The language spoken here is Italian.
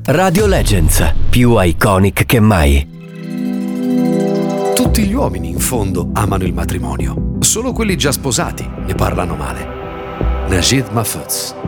Radio Legends, più iconic che mai. Tutti gli uomini, in fondo, amano il matrimonio. Solo quelli già sposati ne parlano male. Najid Mahfouz.